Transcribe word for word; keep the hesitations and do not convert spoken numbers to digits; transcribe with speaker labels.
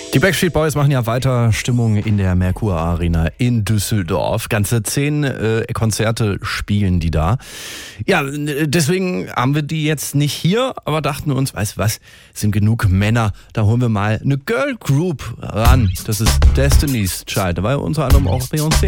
Speaker 1: Die Backstreet Boys machen ja weiter Stimmung in der Merkur Arena in Düsseldorf. Ganze zehn äh, Konzerte spielen die da. Ja, deswegen haben wir die jetzt nicht hier, aber dachten uns, weißt du was, sind genug Männer, da holen wir mal eine Girl Group ran. Das ist Destiny's Child. Da war ja unter anderem auch Beyoncé.